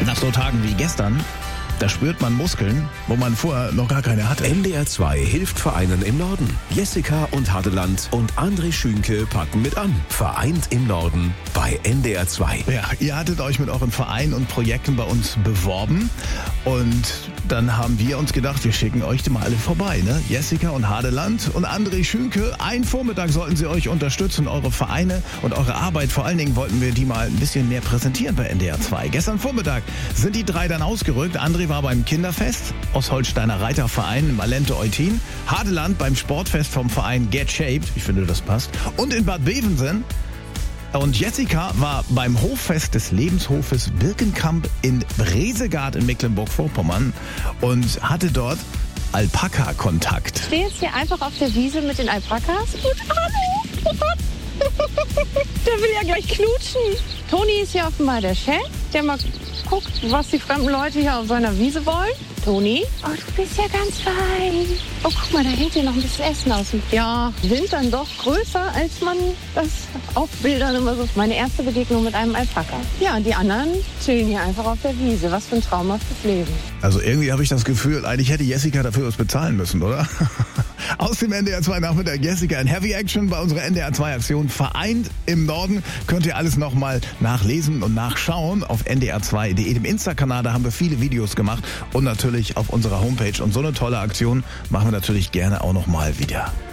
Nach so Tagen wie gestern, da spürt man Muskeln, wo man vorher noch gar keine hatte. NDR 2 hilft Vereinen im Norden. Jessica und Hadeland und André Schünke packen mit an. Vereint im Norden bei NDR 2. Ja, ihr hattet euch mit euren Vereinen und Projekten bei uns beworben und dann haben wir uns gedacht, wir schicken euch die mal alle vorbei, ne? Jessica und Hadeland und André Schünke. Einen Vormittag sollten sie euch unterstützen, eure Vereine und eure Arbeit. Vor allen Dingen wollten wir die mal ein bisschen mehr präsentieren bei NDR 2. Gestern Vormittag sind die drei dann ausgerückt. André war beim Kinderfest aus Holsteiner Reiterverein in Malente-Eutin. Hadeland beim Sportfest vom Verein Get Shaped. Ich finde, das passt. Und in Bad Bevensen. Und Jessica war beim Hoffest des Lebenshofes Birkenkamp in Bresegard in Mecklenburg-Vorpommern und hatte dort Alpaka-Kontakt. Ich stehe jetzt hier einfach auf der Wiese mit den Alpakas. Und hallo! Oh Gott! Der will ja gleich knutschen. Toni ist ja offenbar der Chef, der mal guckt, was die fremden Leute hier auf seiner Wiese wollen. Toni? Oh, du bist ja ganz fein. Oh, guck mal, da hängt hier noch ein bisschen Essen aus dem... Ja, sind dann doch größer, als man das auf Bildern immer so... Meine erste Begegnung mit einem Alpaka. Ja, und die anderen chillen hier einfach auf der Wiese. Was für ein traumhaftes Leben. Also irgendwie habe ich das Gefühl, eigentlich hätte Jessica dafür was bezahlen müssen, oder? Aus dem NDR 2 Nachmittag Jessica in Heavy Action bei unserer NDR 2 Aktion Vereint im Norden. Könnt ihr alles nochmal nachlesen und nachschauen auf ndr2.de, dem Insta-Kanal. Da haben wir viele Videos gemacht und natürlich auf unserer Homepage. Und so eine tolle Aktion machen wir natürlich gerne auch nochmal wieder.